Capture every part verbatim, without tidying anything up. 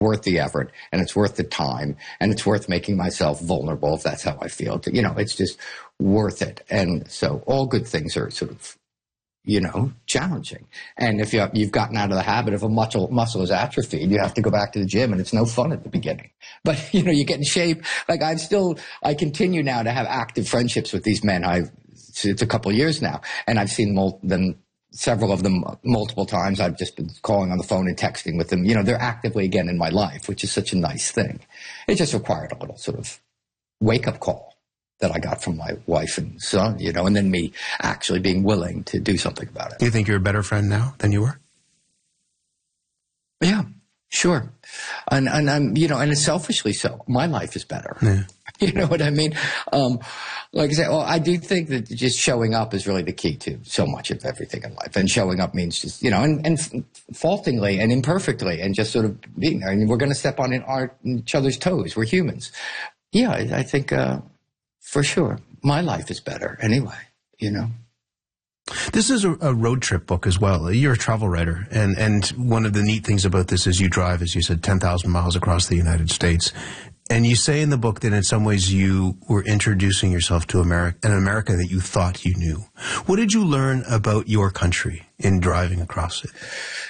worth the effort, and it's worth the time, and it's worth making myself vulnerable if that's how I feel. You know, it's just worth it. And so all good things are sort of, you know, challenging. And if you, you've gotten out of the habit of a muscle, muscle is atrophied, you have to go back to the gym, and it's no fun at the beginning. But, you know, you get in shape. Like I've still, I continue now to have active friendships with these men. I've, it's a couple of years now, and I've seen mul- them, several of them multiple times. I've just been calling on the phone and texting with them. You know, they're actively again in my life, which is such a nice thing. It just required a little sort of wake up call that I got from my wife and son, you know, and then me actually being willing to do something about it. Do you think you're a better friend now than you were? Yeah, sure. And, and I'm, you know, and selfishly so. My life is better. Yeah. You know what I mean? Um, like I said, well, I do think that just showing up is really the key to so much of everything in life. And showing up means just, you know, and, and faultingly and imperfectly and just sort of being there. And we're going to step on in our, each other's toes. We're humans. Yeah, I, I think, uh, for sure, my life is better anyway, you know. This is a, a road trip book as well. You're a travel writer, and, and one of the neat things about this is you drive, as you said, ten thousand miles across the United States. And you say in the book that in some ways you were introducing yourself to America, an America that you thought you knew. What did you learn about your country in driving across it?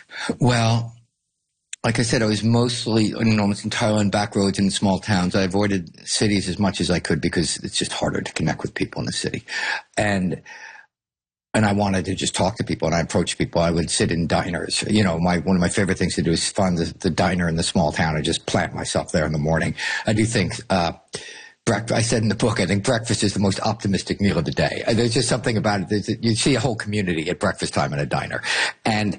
Well, like I said, I was mostly, you know, almost entirely on back roads in small towns. I avoided cities as much as I could because it's just harder to connect with people in the city. And and I wanted to just talk to people, and I approached people. I would sit in diners. You know, my one of my favorite things to do is find the, the diner in the small town and just plant myself there in the morning. I do think uh, breakfast. I said in the book, I think breakfast is the most optimistic meal of the day. There's just something about it. There's, you see a whole community at breakfast time in a diner, and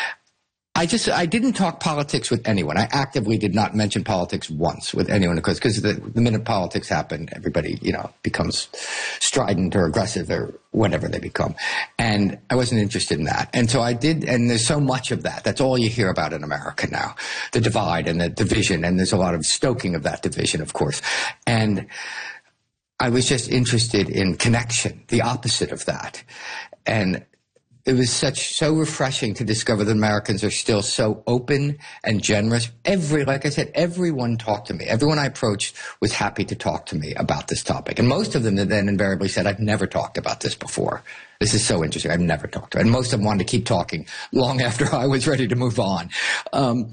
I just, I didn't talk politics with anyone. I actively did not mention politics once with anyone because, because the, the minute politics happen, everybody, you know, becomes strident or aggressive or whatever they become. And I wasn't interested in that. And so I did, and there's so much of that. That's all you hear about in America now, the divide and the division. And there's a lot of stoking of that division, of course. And I was just interested in connection, the opposite of that. And it was such, so refreshing to discover that Americans are still so open and generous. Every, like I said, everyone talked to me. Everyone I approached was happy to talk to me about this topic. And most of them then invariably said, I've never talked about this before. This is so interesting. I've never talked to it. And most of them wanted to keep talking long after I was ready to move on. Um,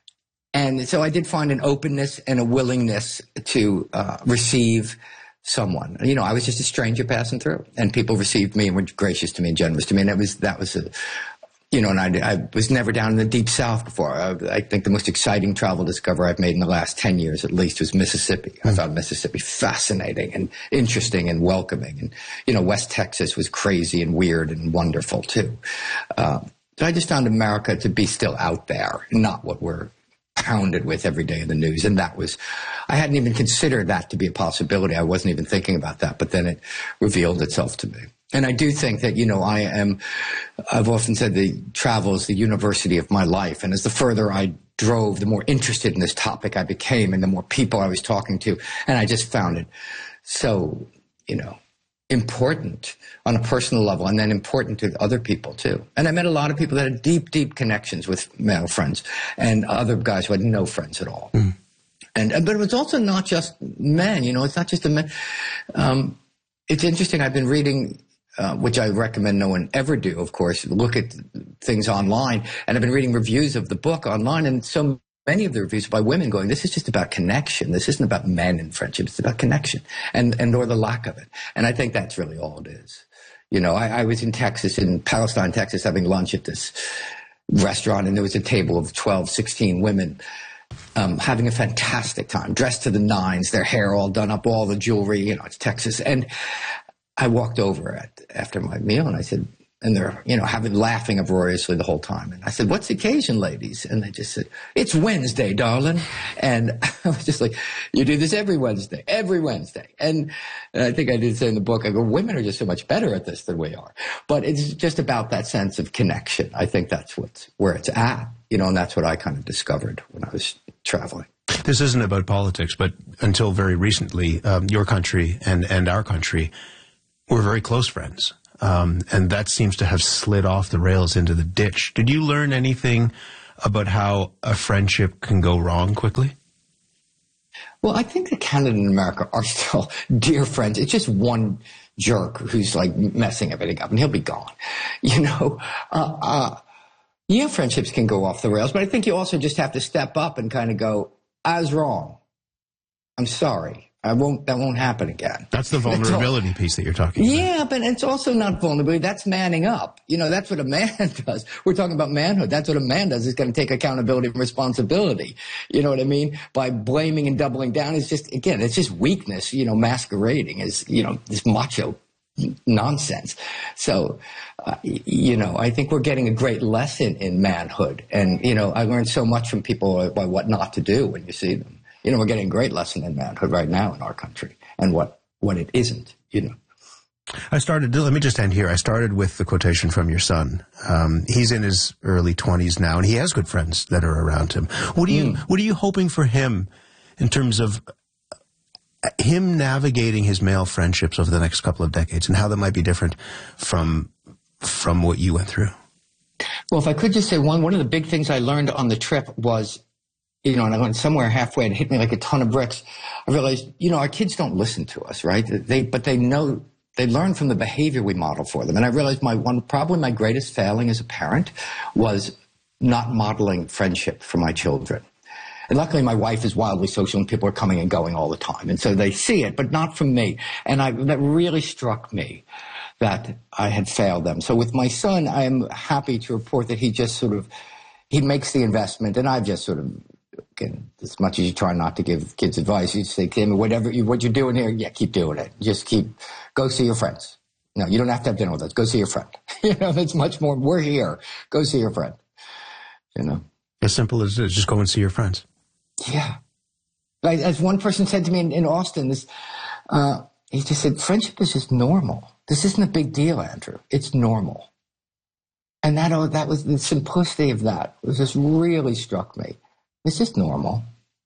and so I did find an openness and a willingness to uh, receive someone. You know, I was just a stranger passing through, and people received me and were gracious to me and generous to me. And it was, that was a, you know, and I, I was never down in the deep South before. I, I think the most exciting travel discovery I've made in the last ten years at least was Mississippi. I found Mississippi fascinating and interesting and welcoming. And, you know, West Texas was crazy and weird and wonderful too. Um, so I just found America to be still out there, not what we're pounded with every day in the news. And that was, I hadn't even considered that to be a possibility. I wasn't even thinking about that, but then it revealed itself to me. And I do think that, you know, I am, I've often said the travel is the university of my life. And as the further I drove, the more interested in this topic I became and the more people I was talking to. And I just found it so, you know, important on a personal level, and then important to other people too. And I met a lot of people that had deep, deep connections with male friends and other guys who had no friends at all. Mm. And, but it was also not just men, you know, it's not just a men. Um, it's interesting. I've been reading, uh, which I recommend no one ever do, of course, look at things online. And I've been reading reviews of the book online, and so many of the reviews by women going, this is just about connection. This isn't about men and friendship. It's about connection and, and or the lack of it. And I think that's really all it is. You know, I, I was in Texas, in Palestine, Texas, having lunch at this restaurant, and there was a table of twelve, sixteen women um, having a fantastic time, dressed to the nines, their hair all done up, all the jewelry, you know, it's Texas. And I walked over at, after my meal, and I said, and they're, you know, having, laughing uproariously the whole time. And I said, what's the occasion, ladies? And they just said, it's Wednesday, darling. And I was just like, you do this every Wednesday, every Wednesday. And, and I think I did say in the book, I go, women are just so much better at this than we are. But it's just about that sense of connection. I think that's what's, where it's at, you know, and that's what I kind of discovered when I was traveling. This isn't about politics, but until very recently, um, your country and, and our country were very close friends. Um, and that seems to have slid off the rails into the ditch. Did you learn anything about how a friendship can go wrong quickly? Well, I think that Canada and America are still dear friends. It's just one jerk who's like messing everything up, and he'll be gone. You know, uh, uh, yeah, friendships can go off the rails, but I think you also just have to step up and kind of go, I was wrong. I'm sorry. I won't, that won't happen again. That's the vulnerability piece that you're talking yeah, about. Yeah, but it's also not vulnerability. That's manning up. You know, that's what a man does. We're talking about manhood. That's what a man does. Is going to take accountability and responsibility. You know what I mean? By blaming and doubling down is just, again, it's just weakness, you know, masquerading as, you know, this macho nonsense. So, uh, you know, I think we're getting a great lesson in manhood. And, you know, I learned so much from people by what not to do when you see them. You know, we're getting a great lesson in manhood right now in our country and what, what it isn't, you know. I started, let me just end here. I started with the quotation from your son. Um, he's in his early twenties now, and he has good friends that are around him. What are you, mm. what are you hoping for him in terms of him navigating his male friendships over the next couple of decades, and how that might be different from, from what you went through? Well, if I could just say one, one of the big things I learned on the trip was, you know, and I went somewhere halfway and it hit me like a ton of bricks. I realized, you know, our kids don't listen to us, right? They, but they know, they learn from the behavior we model for them. And I realized my one, probably my greatest failing as a parent was not modeling friendship for my children. And luckily my wife is wildly social and people are coming and going all the time. And so they see it, but not from me. And I, that really struck me that I had failed them. So with my son, I am happy to report that he just sort of, he makes the investment, and I've just sort of, again, as much as you try not to give kids advice, you say, Kim, whatever you, what you're doing here, yeah, keep doing it. Just keep, go see your friends. No, you don't have to have dinner with us. Go see your friend. You know, it's much more, we're here. Go see your friend. You know. As simple as it is, just go and see your friends. Yeah. Like, as one person said to me in, in Austin, this, uh, he just said, friendship is just normal. This isn't a big deal, Andrew. It's normal. And that, oh, that was the simplicity of that. It was just really struck me. It's just normal.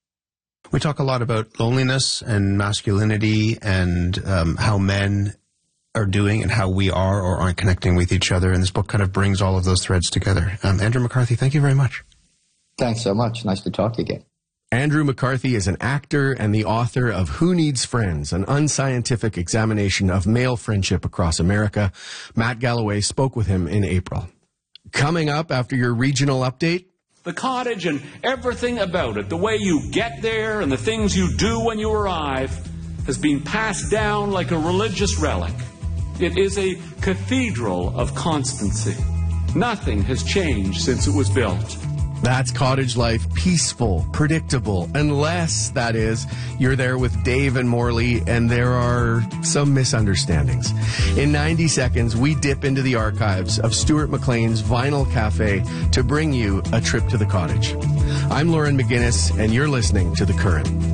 We talk a lot about loneliness and masculinity and um, how men are doing and how we are or aren't connecting with each other. And this book kind of brings all of those threads together. Um, Andrew McCarthy, thank you very much. Thanks so much. Nice to talk to you again. Andrew McCarthy is an actor and the author of Who Needs Friends, an unscientific examination of male friendship across America. Matt Galloway spoke with him in April. Coming up after your regional update, the cottage and everything about it, the way you get there and the things you do when you arrive, has been passed down like a religious relic. It is a cathedral of constancy. Nothing has changed since it was built. That's cottage life, peaceful, predictable, unless, that is, you're there with Dave and Morley and there are some misunderstandings. In ninety seconds, we dip into the archives of Stuart McLean's Vinyl Cafe to bring you a trip to the cottage. I'm Lauren McGinnis, and you're listening to The Current.